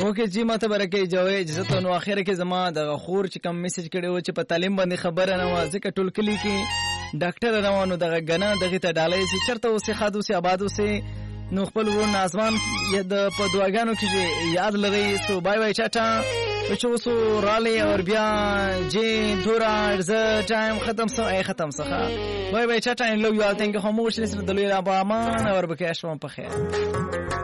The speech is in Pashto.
اوکې جی ماته برکې جوړې اجازه ته نو اخر کې زما د خور چې کوم میسج کړي و چې په تعلیم باندې خبره نه و ځکه ټول کلی کې ډاکټر روانو دغه غنا دغه ته ډالې سي چرته اوسه خادو سي آبادو سي نو خپل ورون آسمان د په دعاګانو کې یاد لري سو بای بای چاټا چې اوسو رالي اور بیا جی دورا ز ټایم ختم سو ای ختم سخه بای بای چاټا ان لو یو ثینک خاموش لسر دلوی را با امان اور بکه شوم په خیر